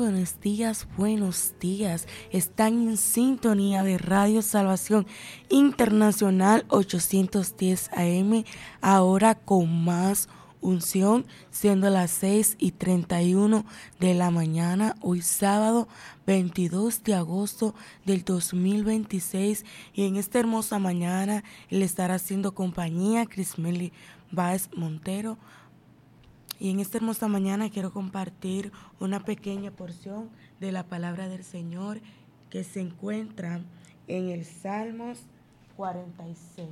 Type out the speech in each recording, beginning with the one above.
buenos días. Están en sintonía de Radio Salvación Internacional 810 AM, ahora con más unción, siendo las 6:31 de la mañana, hoy sábado 22 de agosto del 2026. Y en esta hermosa mañana le estará haciendo compañía Crismeli Báez Montero. Y en esta hermosa mañana quiero compartir una pequeña porción de la palabra del Señor que se encuentra en el Salmos 46.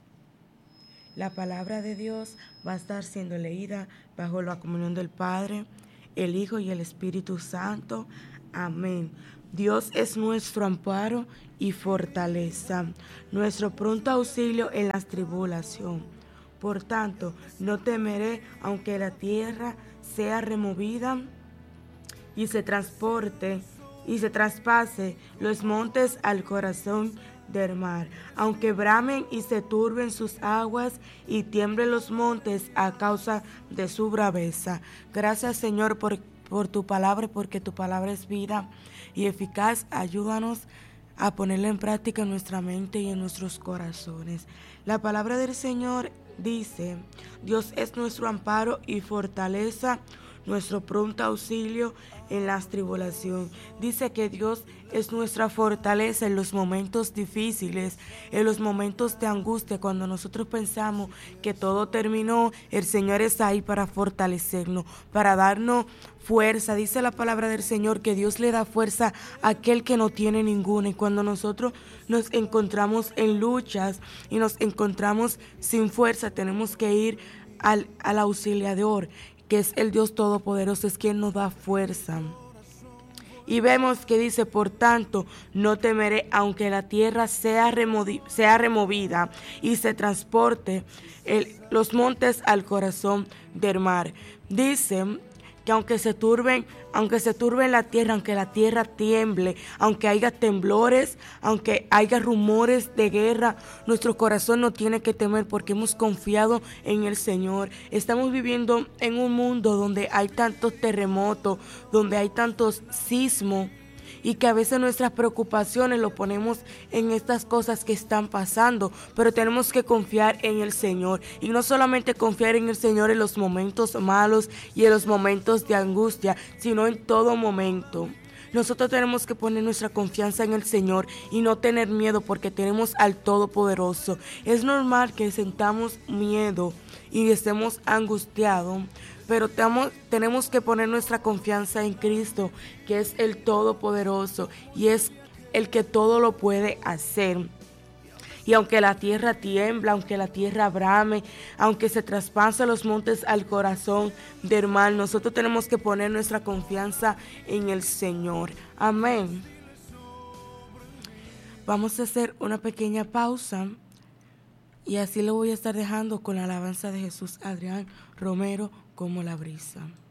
La palabra de Dios va a estar siendo leída bajo la comunión del Padre, el Hijo y el Espíritu Santo. Amén. Dios es nuestro amparo y fortaleza, nuestro pronto auxilio en la tribulación. Por tanto, no temeré aunque la tierra sea removida y se traspase los montes al corazón del mar, aunque bramen y se turben sus aguas y tiemblen los montes a causa de su braveza. Gracias, Señor, por tu palabra, porque tu palabra es vida y eficaz. Ayúdanos a ponerla en práctica en nuestra mente y en nuestros corazones. La palabra del Señor dice: Dios es nuestro amparo y fortaleza, nuestro pronto auxilio en la tribulación. Dice que Dios es nuestra fortaleza en los momentos difíciles, en los momentos de angustia, cuando nosotros pensamos que todo terminó. El Señor está ahí para fortalecernos, para darnos fuerza. Dice la palabra del Señor que Dios le da fuerza a aquel que no tiene ninguna. Y cuando nosotros nos encontramos en luchas y nos encontramos sin fuerza, tenemos que ir al auxiliador, que es el Dios Todopoderoso, es quien nos da fuerza. Y vemos que dice: por tanto, no temeré aunque la tierra sea removida y se transporte los montes al corazón del mar. Dice que aunque se turbe la tierra, aunque la tierra tiemble, aunque haya temblores, aunque haya rumores de guerra, nuestro corazón no tiene que temer porque hemos confiado en el Señor. Estamos viviendo en un mundo donde hay tantos terremotos, donde hay tantos sismos, y que a veces nuestras preocupaciones lo ponemos en estas cosas que están pasando, pero tenemos que confiar en el Señor, y no solamente confiar en el Señor en los momentos malos y en los momentos de angustia, sino en todo momento. Nosotros tenemos que poner nuestra confianza en el Señor y no tener miedo, porque tenemos al Todopoderoso. Es normal que sentamos miedo y estemos angustiados, pero tenemos que poner nuestra confianza en Cristo, que es el Todopoderoso y es el que todo lo puede hacer. Y aunque la tierra tiembla, aunque la tierra brame, aunque se traspasen los montes al corazón del mar, nosotros tenemos que poner nuestra confianza en el Señor. Amén. Vamos a hacer una pequeña pausa y así lo voy a estar dejando con la alabanza de Jesús Adrián Romero, como la brisa.